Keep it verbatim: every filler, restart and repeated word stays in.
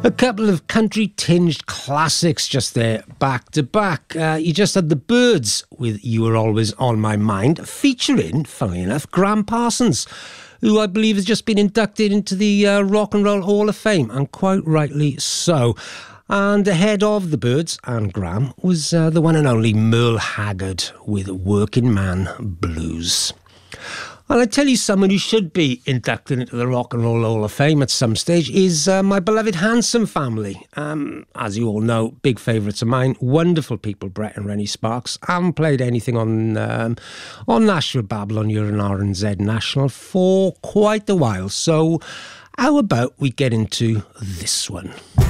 A couple of country-tinged classics just there, back to back. Uh, you just had the Byrds with You Were Always On My Mind, featuring, funnily enough, Graham Parsons, who I believe has just been inducted into the uh, Rock and Roll Hall of Fame, and quite rightly so. And ahead of the Byrds and Graham was uh, the one and only Merle Haggard with Working Man Blues. And I tell you, someone who should be inducted into the Rock and Roll Hall of Fame at some stage is uh, my beloved Hanson family. Um, as you all know, big favourites of mine, wonderful people, Brett and Rennie Sparks. Haven't played anything on um, on Nashville Babylon, you're an R and Z National for quite a while. So how about we get into this one?